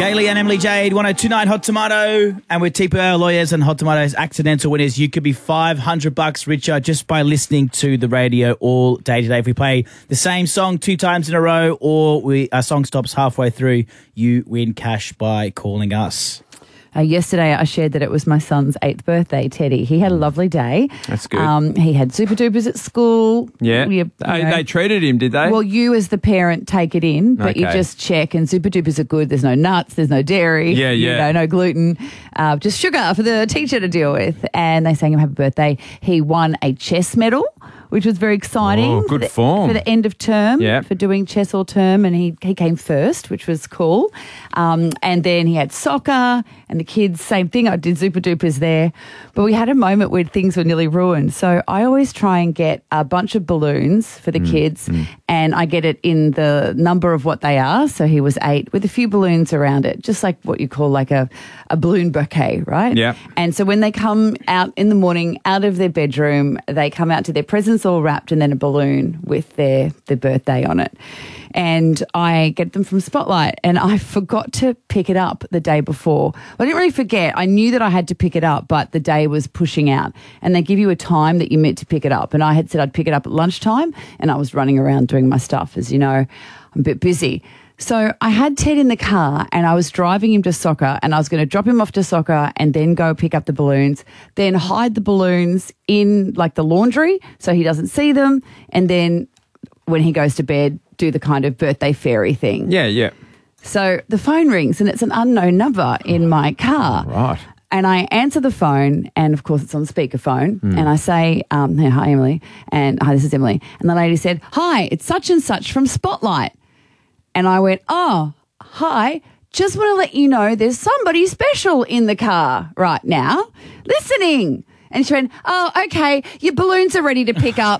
Daily and Emily Jade, 1029 Hot Tomato. And with TPL Lawyers and Hot Tomato's accidental winners, you could be $500 richer just by listening to the radio all day today. If we play the same song 2 times in a row or a song stops halfway through, you win cash by calling us. Yesterday, I shared that it was my son's 8th birthday, Teddy. He had a lovely day. That's good. He had super dupers at school. Yeah. They treated him, did they? Well, you as the parent take it in, but you just check, and super dupers are good. There's no nuts, there's no dairy, no gluten, just sugar for the teacher to deal with. And they sang him happy birthday. He won a chess medal, which was very exciting. Oh, good form. For the end of term, for doing chess all term, and he came first, which was cool. And then he had soccer, and the kids, same thing. I did super dupers there. But we had a moment where things were nearly ruined. So I always try and get a bunch of balloons for the kids, and I get it in the number of what they are. So he was 8 with a few balloons around it, just like what you call like a balloon bouquet, right? Yeah. And so when they come out in the morning, out of their bedroom, they come out to their presents all wrapped and then a balloon with their birthday on it. And I get them from Spotlight, and I forgot to pick it up the day before. Well, I didn't really forget. I knew that I had to pick it up, but the day was pushing out, and they give you a time that you meant to pick it up. And I had said I'd pick it up at lunchtime, and I was running around doing my stuff. As you know, I'm a bit busy. So I had Ted in the car, and I was driving him to soccer, and I was going to drop him off to soccer and then go pick up the balloons, then hide the balloons in like the laundry so he doesn't see them, and then when he goes to bed, do the kind of birthday fairy thing. Yeah. So the phone rings, and it's an unknown number in my car. Right. And I answer the phone, and of course it's on speakerphone, and I say, hey, hi, Emily, and hi, this is Emily. And the lady said, hi, it's such and such from Spotlight. And I went, oh, hi, just want to let you know there's somebody special in the car right now listening. And she went, oh, okay, your balloons are ready to pick up.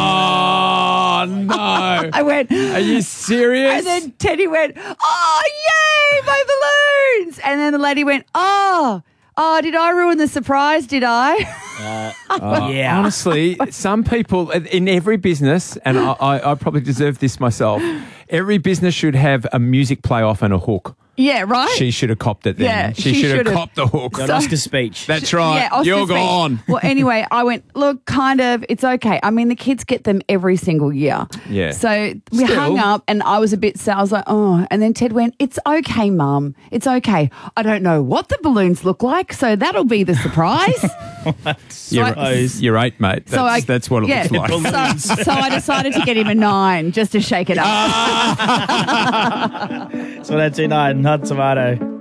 Oh, no. I went, are you serious? And then Teddy went, oh, yay, my balloons. And then the lady went, oh, did I ruin the surprise, did I? Yeah. Honestly, some people in every business, and I probably deserve this myself, every business should have a music play off and a hook. Yeah, right? She should have copped it then. Yeah, she should have copped the hook. Got Oscar speech. That's right. Yeah, Oscar You're speech. gone. Well, anyway, I went, look, kind of, it's okay. I mean, the kids get them every single year. Yeah. So we hung up, and I was a bit sad. I was like, oh. And then Ted went, it's okay, Mum. It's okay. I don't know what the balloons look like, so that'll be the surprise. You're 8, mate. That's what it looks like. So I decided to get him a 9 just to shake it up. So that's 29 Hot Tomato.